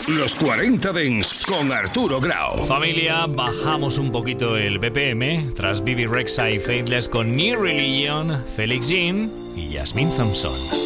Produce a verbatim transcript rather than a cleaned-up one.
Los cuarenta Dance con Arturo Grau. Familia, bajamos un poquito el B P M tras Bibi Rexha y Faithless con New Religion, Felix Jean y Jasmine Thompson.